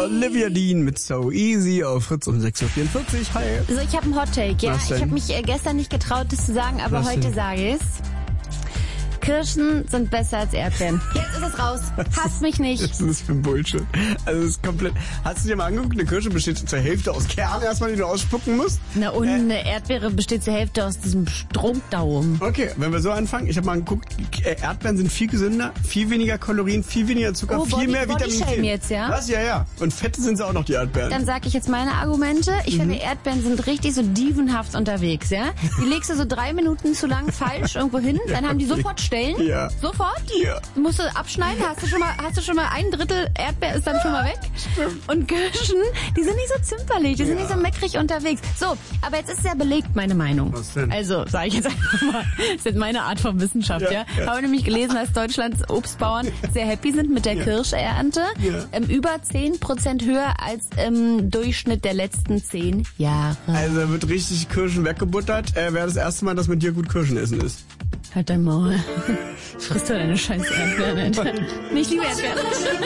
Olivia Dean mit So Easy auf Fritz um 6.44 Uhr. Hi. So, ich habe einen Hot-Take, ja. Ich habe mich gestern nicht getraut, das zu sagen, aber heute sage ich's. Kirschen sind besser als Erdbeeren. Jetzt ist es raus. Hasst mich nicht. Was ist das für ein Bullshit? Also das ist komplett... Hast du dir mal angeguckt, eine Kirsche besteht zur Hälfte aus Kern erstmal, die du ausspucken musst? Na und eine Erdbeere besteht zur Hälfte aus diesem Strunk da oben. Okay, wenn wir so anfangen, ich habe mal geguckt, Erdbeeren sind viel gesünder, viel weniger Kalorien, viel weniger Zucker, viel mehr Vitamin C. Jetzt, ja? Was? Ja, ja. Und Fette sind sie auch noch, die Erdbeeren. Dann sage ich jetzt meine Argumente. Ich finde, Erdbeeren sind richtig so dievenhaft unterwegs, ja? Die legst du so 3 Minuten zu lang falsch irgendwo hin, dann haben die sofort Stellen. Ja. Sofort? Ja. Musst du abschneiden? Hast du schon mal 1/3 Erdbeer ist dann schon mal weg? Stimmt. Und Kirschen, die sind nicht so zimperlich, die sind nicht so meckrig unterwegs. So, aber jetzt ist ja belegt, meine Meinung. Was denn? Also, sage ich jetzt einfach mal, das ist meine Art von Wissenschaft, ja? Habe nämlich gelesen, dass Deutschlands Obstbauern sehr happy sind mit der Kirschernte. Ja. Über 10% höher als im Durchschnitt der letzten 10 Jahre. Also da wird richtig Kirschen weggebuttert. Wäre das erste Mal, dass mit dir gut Kirschen essen ist. Halt dein Maul. Frisst du deine scheiß Erdbeeren, Alter. Nicht liebe Erdbeeren.